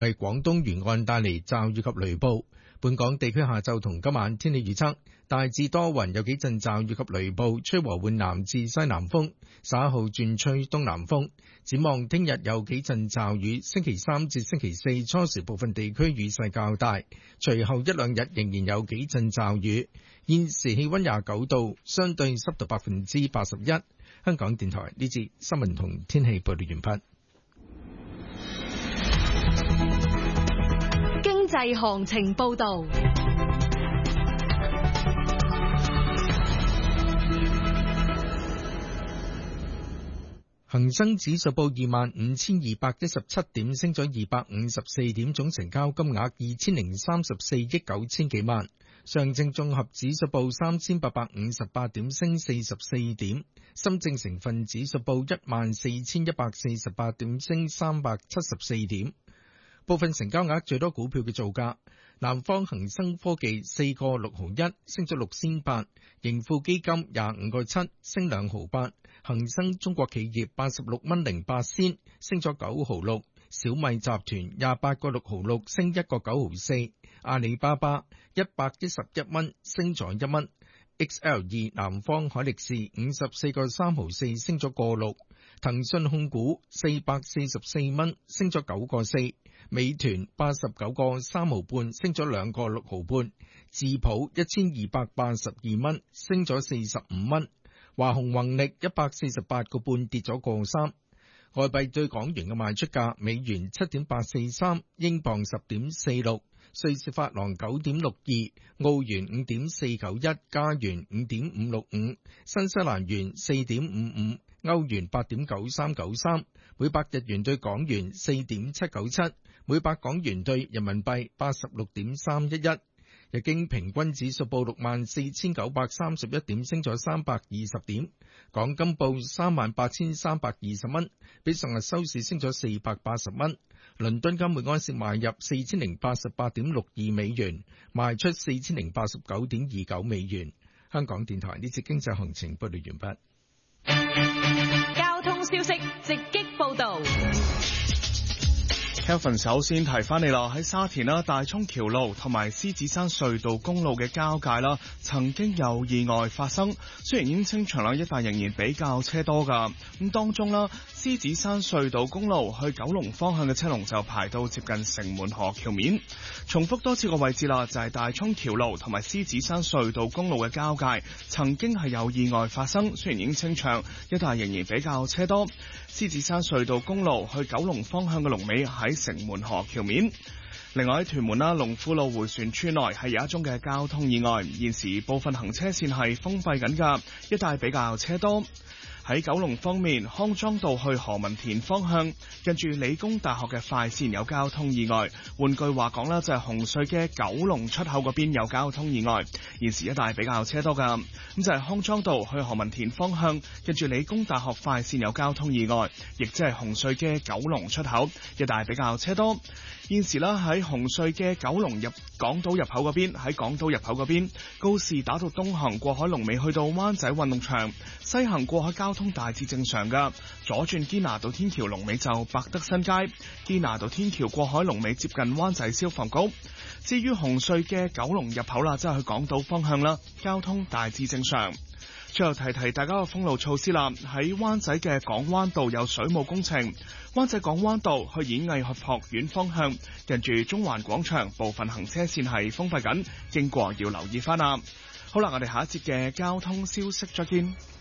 為廣東沿岸帶嚟驟雨及雷暴。本港地區下晝同今晚天氣預測，大致多雲，有幾陣驟雨及雷暴，吹和緩南至西南風，稍後轉吹東南風。展望聽日有幾陣驟雨，星期三至星期四初時部分地區雨勢較大，隨後一兩日仍然有幾陣驟雨。現時氣溫29度，相對濕度81%。香港電台呢節新聞同天氣報道完畢。 經濟行情報道。 恒生指數報25,217點，升咗254點，總成交金額2034億9千幾萬。上證綜合指數報3858點，升44點。深證成分指數報14,148點，升374點。部分成交額最多股票嘅造價：南方恒生科技4個6毫1，升咗6仙8；盈富基金25個7，升2毫8；恒生中國企業86蚊08仙，升咗9毫6；小米集團28個6毫6，升1個9毫4；阿里巴巴111蚊，升咗1蚊；XL2 南方海力士54個3毫4，升咗個6；騰訊控股444蚊，升咗9個4；美團89個3毫半，升咗2個6毫半；智普1282蚊，升咗45蚊；華虹宏力148個半，跌咗個3。外幣對港元嘅賣出價：美元7.843，英鎊10.46，瑞士法郎9.62，澳元5.491，加元5.565，新西蘭元4.55，歐元8.9393，每百日元對港元4.797，每百港元對人民幣86.311。日經平均指數報64,931點，升咗320點。港金報38,320蚊，比上日收市升咗480蚊。倫敦金每安士買入4,088.62美元，賣出4,089.29美元。香港電台呢節經濟行情報道完畢。交通消息直擊報道。 Kevin 首先提翻你啦，喺沙田啦，大涌橋路同埋獅子山隧道公路嘅交界啦，曾經有意外發生，雖然已經清場啦，一帶仍然比較車多噶。咁當中啦，獅子山隧道公路去九龍方向嘅車龍就排到接近城門河橋面。重複多次個位置啦，就係大涌橋路同埋獅子山隧道公路嘅交界，曾經係有意外發生，雖然已經清場，一帶仍然比較車多。獅子山隧道公路去九龍方向嘅龍尾喺城門河橋面。另外喺屯門啦，龍富路迴旋處內係有一宗嘅交通意外，現時部分行車線係封閉緊㗎，一帶比較車多。喺九龍方面，康莊道去何文田方向，近住理工大學嘅快線有交通意外。換句話講啦，就係紅隧嘅九龍出口嗰邊有交通意外，現時一帶比較車多噶。咁就係康莊道去何文田方向，近住理工大學快線有交通意外，亦即係紅隧嘅九龍出口一帶比較車多。現時啦，喺紅隧嘅九龍入港島入口嗰邊，喺港島入口嗰邊，告士打道東行過海龍尾去到灣仔運動場，西行過海交通大致正常噶。左轉堅拿道天橋龍尾就百德新街，堅拿道天橋過海龍尾接近灣仔消防局。至於紅隧嘅九龍入口啦，即係去港島方向啦，交通大致正常。最後提提大家嘅封路措施啦，喺灣仔嘅港灣道有水務工程，灣仔港灣道去演藝學院方向，近住中環廣場部分行車線係封閉緊，經過要留意翻啦。好啦，我哋下一節嘅交通消息再見。